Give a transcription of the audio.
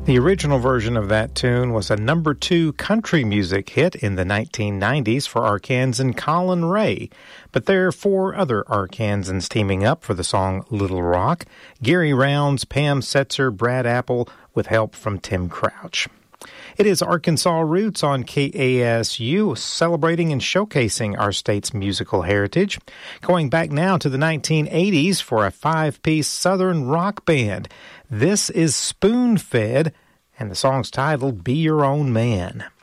The original version of that tune was a #2 country music hit in the 1990s for Arkansan Colin Ray. But there are 4 other Arkansans teaming up for the song Little Rock: Gary Rounds, Pam Setzer, Brad Apple, with help from Tim Crouch. It is Arkansas Roots on KASU, celebrating and showcasing our state's musical heritage. Going back now to the 1980s for a 5-piece Southern rock band. This is Spoon Fed, and the song's titled Be Your Own Man.